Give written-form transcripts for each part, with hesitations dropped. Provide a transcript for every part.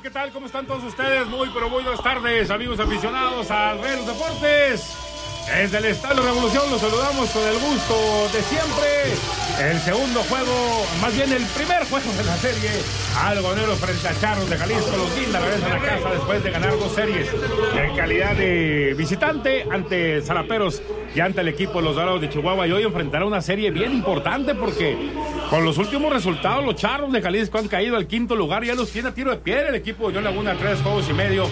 ¿Qué tal? ¿Cómo están todos ustedes? Muy buenas tardes, amigos aficionados al Rey de los Deportes. Desde el Estadio Revolución los saludamos con el gusto de siempre. El segundo juego, más bien el primer juego de la serie. Algoneros frente a Charros de Jalisco. Los Guinda regresan a casa después de ganar 2 series en calidad de visitante ante Zaraperos y ante el equipo de los Dorados de Chihuahua. Y hoy enfrentará una serie bien importante porque con los últimos resultados los Charros de Jalisco han caído al 5º lugar. Ya los tiene a tiro de piedra el equipo de John Laguna, 3 juegos y medio.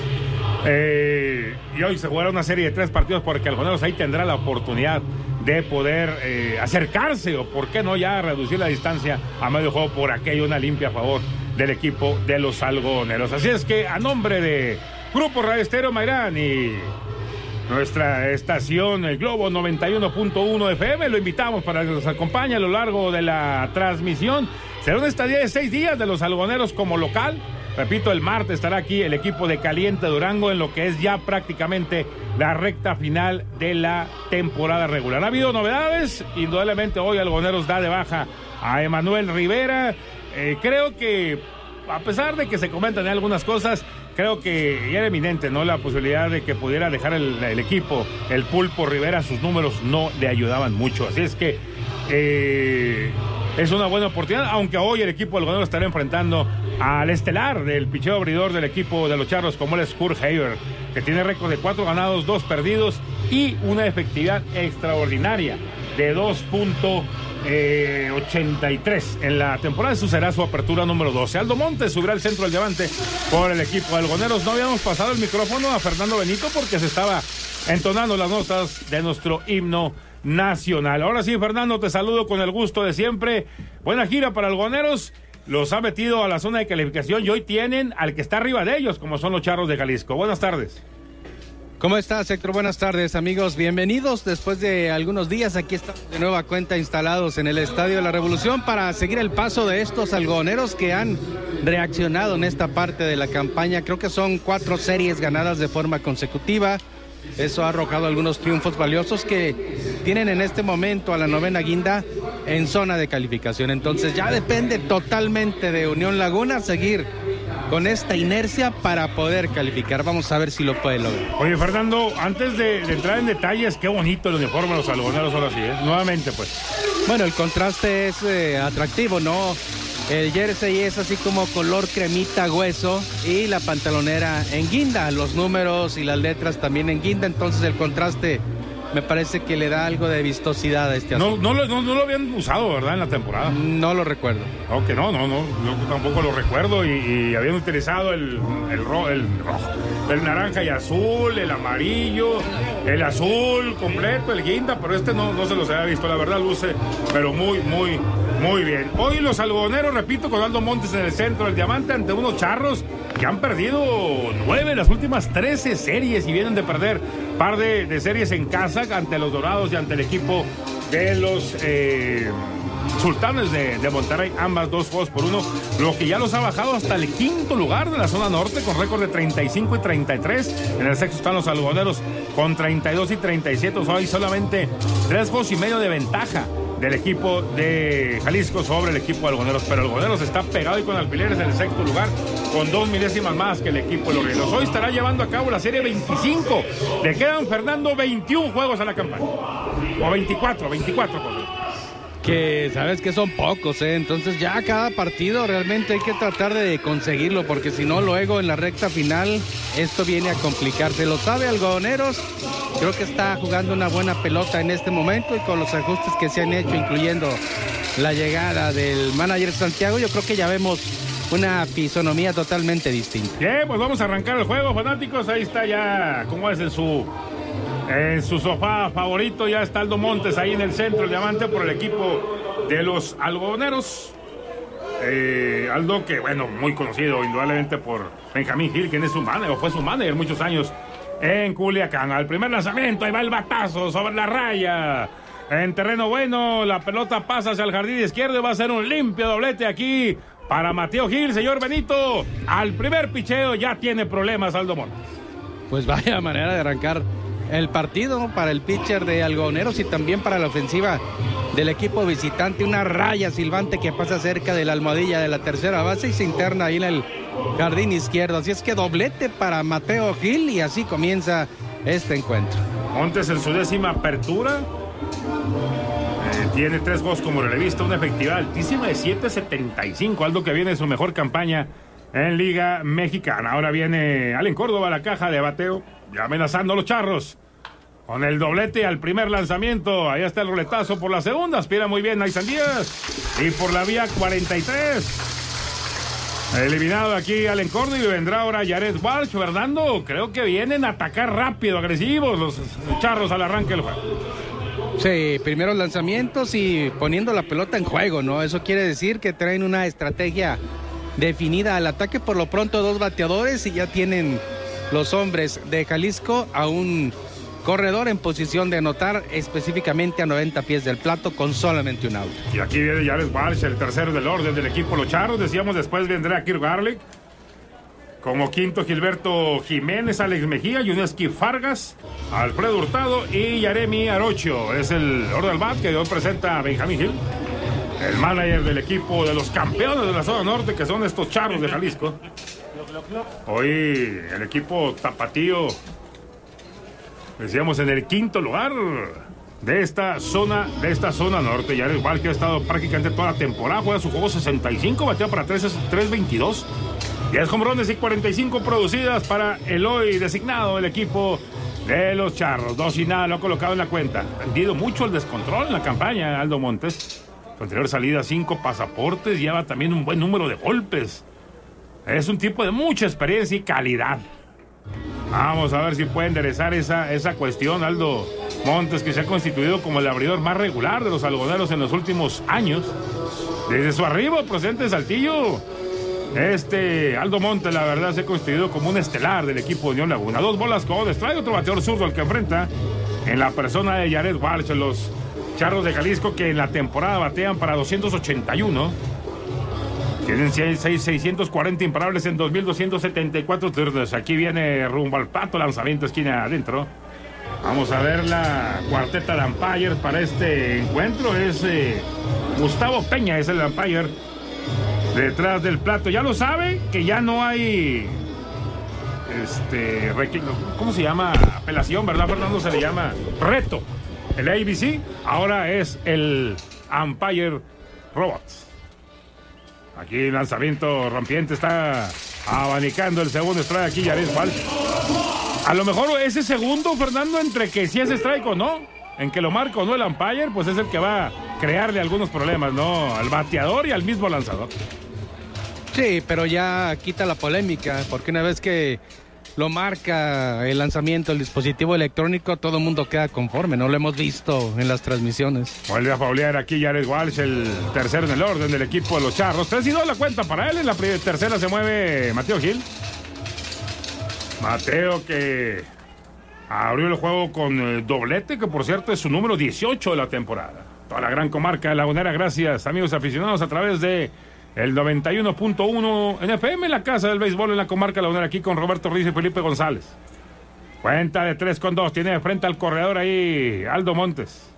Y hoy se jugará una serie de 3 partidos porque Algoneros ahí tendrá la oportunidad de poder acercarse o por qué no ya reducir la distancia a medio juego. Por aquello una limpia a favor del equipo de los Algoneros. Así es que a nombre de Grupo Radio Estéreo Mairán y nuestra estación El Globo 91.1 FM, lo invitamos para que nos acompañe a lo largo de la transmisión. Será una estadía de 6 días de los Algoneros como local. Repito, el martes estará aquí el equipo de Caliente Durango en lo que es ya prácticamente la recta final de la temporada regular. Ha habido novedades, indudablemente hoy Algoneros da de baja a Emanuel Rivera. Creo que, a pesar de que se comentan algunas cosas, creo que ya era eminente, ¿no?, la posibilidad de que pudiera dejar el equipo. El Pulpo Rivera, sus números no le ayudaban mucho, así es que es una buena oportunidad, aunque hoy el equipo del Algoneros estará enfrentando al estelar del picheo abridor del equipo de los Charros, como él es Kurt Haber, que tiene récord de 4 ganados, 2 perdidos y una efectividad extraordinaria de 2.83 en la temporada. Eso será su apertura número 12. Aldo Montes subirá al centro del diamante por el equipo de Algoneros. No habíamos pasado el micrófono a Fernando Benito porque se estaba entonando las notas de nuestro himno nacional. Ahora sí, Fernando, te saludo con el gusto de siempre. Buena gira para Algoneros. Los ha metido a la zona de calificación y hoy tienen al que está arriba de ellos, como son los Charros de Jalisco. Buenas tardes. ¿Cómo estás, Héctor? Buenas tardes, amigos. Bienvenidos. Después de algunos días, aquí estamos de nueva cuenta instalados en el Estadio de la Revolución para seguir el paso de estos Algoneros que han reaccionado en esta parte de la campaña. Creo que son 4 series ganadas de forma consecutiva. Eso ha arrojado algunos triunfos valiosos que tienen en este momento a la 9ª guinda en zona de calificación. Entonces ya depende totalmente de Unión Laguna seguir con esta inercia para poder calificar. Vamos a ver si lo puede lograr. Oye, Fernando, antes de entrar en detalles, qué bonito el uniforme de los Algoneros ahora sí, nuevamente pues. Bueno, el contraste es atractivo, ¿no? El jersey es así como color cremita hueso y la pantalonera en guinda, los números y las letras también en guinda, entonces el contraste me parece que le da algo de vistosidad a este asunto. No lo habían usado, ¿verdad?, en la temporada. No lo recuerdo. Ok, no, yo tampoco lo recuerdo y habían utilizado el rojo, el naranja y azul, el amarillo, el azul completo, el guinda, pero este no se los había visto, la verdad luce, pero muy bien. Hoy los Algoneros, repito, con Aldo Montes en el centro del diamante ante unos Charros que han perdido 9 en las últimas 13 series y vienen de perder par de series en casa ante los Dorados y ante el equipo de los Sultanes de Monterrey, ambas 2-1, lo que ya los ha bajado hasta el 5º lugar de la zona norte con récord de 35 y 33. En el sexto están los Algoneros con 32 y 37. Hoy solamente 3 juegos y medio de ventaja del equipo de Jalisco sobre el equipo de Algoneros, pero Algoneros está pegado y con alfileres en el sexto lugar con 2 milésimas más que el equipo de los Rielos. Hoy estará llevando a cabo la serie 25. Le quedan, Fernando, 21 juegos a la campaña, o 24 juegos. Que sabes que son pocos, entonces ya cada partido realmente hay que tratar de conseguirlo, porque si no luego en la recta final esto viene a complicarse. Lo sabe Algoneros, creo que está jugando una buena pelota en este momento y con los ajustes que se han hecho, incluyendo la llegada del manager Santiago, yo creo que ya vemos una fisonomía totalmente distinta. Bien, pues vamos a arrancar el juego, fanáticos. Ahí está ya, como es en su sofá favorito, ya está Aldo Montes ahí en el centro, el diamante por el equipo de los Algoneros. Aldo, que bueno, muy conocido indudablemente por Benjamín Gil, quien es su manager, o fue su manager muchos años en Culiacán. Al primer lanzamiento, ahí va el batazo sobre la raya. En terreno bueno, la pelota pasa hacia el jardín izquierdo y va a ser un limpio doblete aquí para Mateo Gil. Señor Benito, al primer picheo ya tiene problemas Aldo Montes. Pues vaya manera de arrancar el partido para el pitcher de Algodoneros y también para la ofensiva del equipo visitante. Una raya silbante que pasa cerca de la almohadilla de la tercera base y se interna ahí en el jardín izquierdo. Así es que doblete para Mateo Gil y así comienza este encuentro. Montes en su 10ª apertura. Tiene 3 juegos como relevista, una efectividad altísima de 7.75. Aldo, que viene de su mejor campaña en Liga Mexicana. Ahora viene Allen Córdoba a la caja de bateo, ya amenazando a los Charros. Con el doblete al primer lanzamiento. Ahí está el roletazo por la segunda. Aspira muy bien Naisan Díaz. Y por la vía 43. Eliminado aquí Allen Córdoba y vendrá ahora Jared Walsh. Fernando, creo que vienen a atacar rápido, agresivos los Charros al arranque del juego. Sí, primeros lanzamientos y poniendo la pelota en juego, ¿no? Eso quiere decir que traen una estrategia definida al ataque. Por lo pronto 2 bateadores y ya tienen los hombres de Jalisco a un corredor en posición de anotar, específicamente a 90 pies del plato con solamente un out. Y aquí viene Jared Walsh, el tercero del orden del equipo Los Charros. Decíamos, después vendrá Kirk Garlic. Como quinto, Gilberto Jiménez, Alex Mejía, Yuneski Fargas, Alfredo Hurtado y Yaremi Arocho. Es el orden del bat que hoy presenta a Benjamín Gil, el manager del equipo de los campeones de la zona norte, que son estos Charros de Jalisco. Hoy el equipo tapatío, decíamos, en el quinto lugar de esta zona norte. Jared Walsh, que ha estado prácticamente toda la temporada, juega su juego 65, batea para 3.22. 10 hombrones y 45 producidas para el hoy designado del equipo de los Charros. 2-0 lo ha colocado en la cuenta. Ha vendido mucho el descontrol en la campaña Aldo Montes. Su anterior salida, 5 pasaportes, lleva también un buen número de golpes. Es un tipo de mucha experiencia y calidad. Vamos a ver si puede enderezar esa cuestión Aldo Montes, que se ha constituido como el abridor más regular de los algodoneros en los últimos años. Desde su arribo procedente de Saltillo, Aldo Montes, la verdad, se ha constituido como un estelar del equipo de Unión Laguna. 2 bolas con trae otro bateador zurdo al que enfrenta en la persona de Jared Walsh. Los Charros de Jalisco, que en la temporada batean para 281. Tienen 640 imparables en 2.274 turnos. Aquí viene rumbo al plato, lanzamiento esquina adentro. Vamos a ver la cuarteta de umpires para este encuentro. Es Gustavo Peña, es el umpire detrás del plato. Ya lo sabe que ya no hay ¿cómo se llama? Apelación, ¿verdad, Fernando? Se le llama reto. El ABC ahora es el umpire robots. Aquí el lanzamiento rompiente está abanicando el segundo strike aquí, Jared Walsh. A lo mejor ese segundo, Fernando, entre que si es strike o no, en que lo marca o no el umpire, pues es el que va a crearle algunos problemas, ¿no? Al bateador y al mismo lanzador. Sí, pero ya quita la polémica, porque una vez que lo marca el lanzamiento, el dispositivo electrónico, todo el mundo queda conforme, ¿no? Lo hemos visto en las transmisiones. Vuelve a faulear aquí Jared Walsh, el tercero en el orden del equipo de los Charros. 3-2 la cuenta para él. En la tercera se mueve Mateo Gil. Mateo, que abrió el juego con doblete, que por cierto es su número 18 de la temporada. Toda la gran comarca lagunera, gracias amigos aficionados a través de el 91.1 en FM, la casa del béisbol en la comarca lagunera, aquí con Roberto Ruiz y Felipe González. Cuenta de 3-2, tiene de frente al corredor ahí Aldo Montes.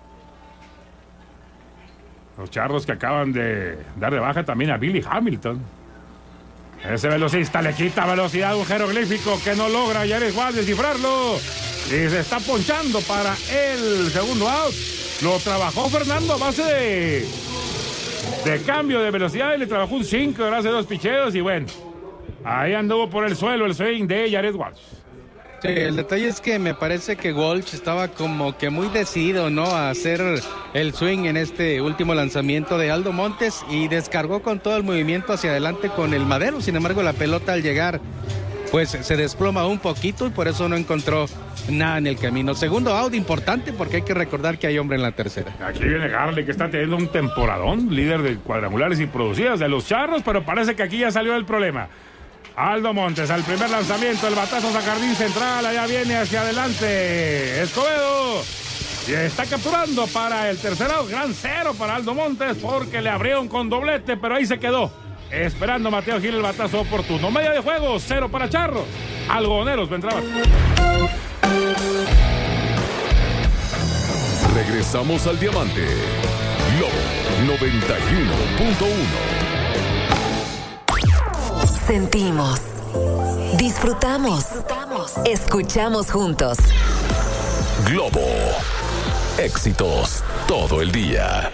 Los Charros, que acaban de dar de baja también a Billy Hamilton. Ese velocista le quita velocidad a un jeroglífico que no logra Jared Walsh descifrarlo. Y se está ponchando para el segundo out. Lo trabajó Fernando a base de cambio de velocidad y le trabajó un 5 gracias a 2 picheos. Y bueno, ahí anduvo por el suelo el swing de Jared Walsh. Sí, el detalle es que me parece que Walsh estaba como que muy decidido, ¿no?, a hacer el swing en este último lanzamiento de Aldo Montes y descargó con todo el movimiento hacia adelante con el madero. Sin embargo, la pelota al llegar pues se desploma un poquito y por eso no encontró nada en el camino. Segundo out importante porque hay que recordar que hay hombre en la tercera. Aquí viene Garley, que está teniendo un temporadón, líder de cuadrangulares y producidas de los Charros, pero parece que aquí ya salió el problema. Aldo Montes al primer lanzamiento, el batazo a jardín central, allá viene hacia adelante Escobedo y está capturando para el tercer out. Gran cero para Aldo Montes porque le abrieron con doblete, pero ahí se quedó esperando Mateo Gil el batazo oportuno. Media de juego, 0 para Charros. Algodoneros vendrá. Regresamos al diamante. Globo 91.1. Sentimos, disfrutamos, escuchamos juntos. Globo. Éxitos todo el día.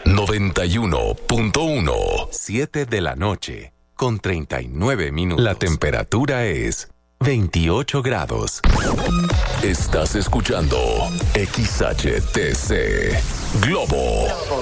91.1. 7 de la noche, con 39 minutos. La temperatura es 28 grados. Estás escuchando XHTC. Globo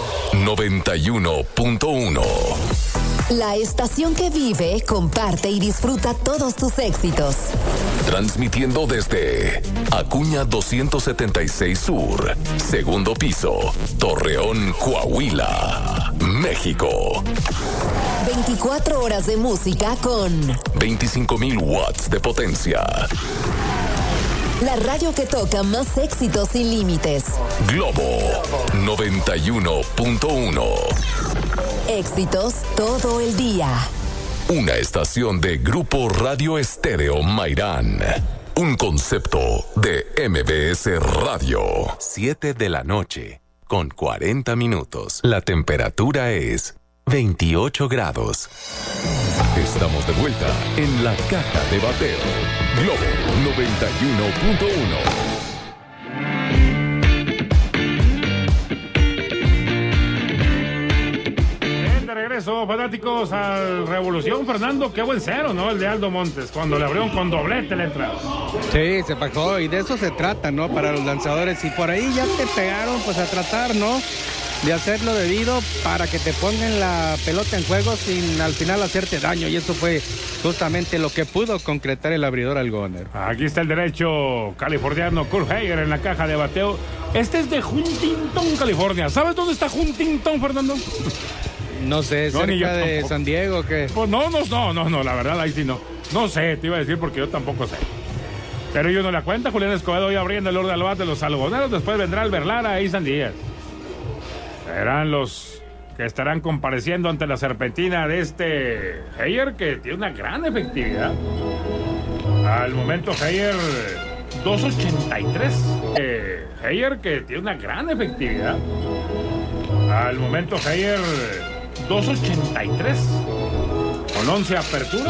91.1. La estación que vive, comparte y disfruta todos tus éxitos. Transmitiendo desde Acuña 276 Sur, segundo piso, Torreón, Coahuila, México. 24 horas de música con 25,000 watts de potencia. la radio que toca más éxitos sin límites. Globo 91.1. Éxitos todo el día. Una estación de Grupo Radio Estéreo Mairán. Un concepto de MBS Radio. 7 de la noche, con 40 minutos. La temperatura es 28 grados. Estamos de vuelta en la caja de bateo. Globo 91.1. De regreso, fanáticos, al Revolución, Fernando. Qué buen cero, ¿no? El de Aldo Montes, cuando le abrieron con doblete la entrada. Sí, se bajó y de eso se trata, ¿no? Para los lanzadores. Si por ahí ya te pegaron, pues a tratar, ¿no? De hacerlo debido para que te pongan la pelota en juego sin al final hacerte daño. Y eso fue justamente lo que pudo concretar el abridor algonero. Aquí está el derecho californiano Kurt Hager en la caja de bateo. Este es de Huntington, California. ¿Sabes dónde está Huntington, Fernando? No sé, No, ni yo cerca de tampoco. San Diego, ¿qué? Pues no, la verdad ahí sí no. No sé, te iba a decir porque yo tampoco sé. Pero ellos no la cuenta. Julián Escobedo hoy abriendo el orden al bate de los algodoneros. Después vendrá el Berlara y Isan Díaz. Serán los que estarán compareciendo ante la serpentina de este Hager, que tiene una gran efectividad. Al momento Hager 2.83. Hager, que tiene una gran efectividad. Al momento Hager 2.83. Con 11 aperturas.